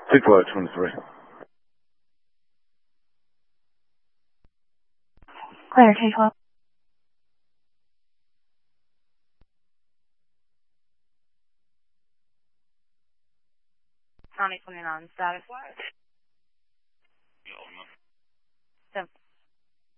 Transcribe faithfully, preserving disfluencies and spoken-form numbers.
Big Flight twenty-three. Clear, K twelve. County twenty-nine, status wise.